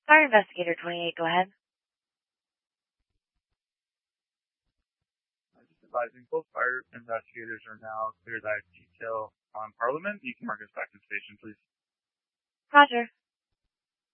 Fire Investigator 28, go ahead. Just advising, both fire investigators are now cleared that detail on Parliament. You can mark us back to the station, please. Roger.